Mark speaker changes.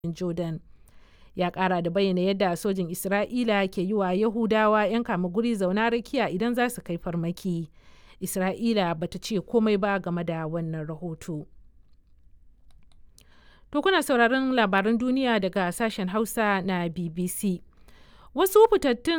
Speaker 1: Jordan. Ya ƙara da bayyana yadda sojin Isra'ila ke yi wa Yahudawa 'yan kama guri zauna rakiya idan za su kai farmaki. Isra'ila ba ta ce komai ba game da wannan rahoto. To kuna sauraron labaran duniya daga sashen Hausa na BBC. Wasu fitattun